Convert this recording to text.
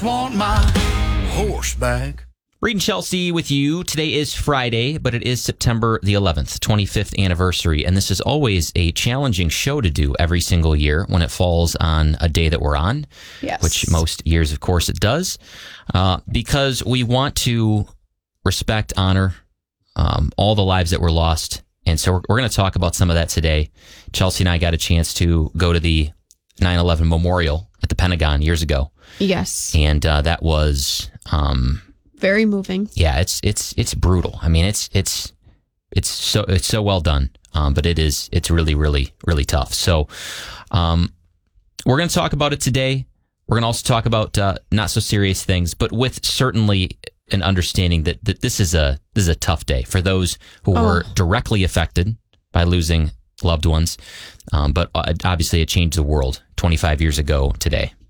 Want my horse back. Reed and Chelsea with you. Today is Friday, but it is September the 11th, 25th anniversary. And this is always a challenging show to do every single year when it falls on a day that we're on, Yes. which most years, of course, it does, because we want to respect, honor all the lives that were lost. And so we're going to talk about some of that today. Chelsea and I got a chance to go to the 9/11 memorial at the Pentagon years ago. Yes. And that was... Very moving. Yeah, it's brutal. I mean, it's so well done, but it's really tough. So, we're going to talk about it today. We're going to also talk about not so serious things, but with certainly an understanding that this is a tough day for those who were directly affected by losing loved ones. But obviously, it changed the world 25 years ago today.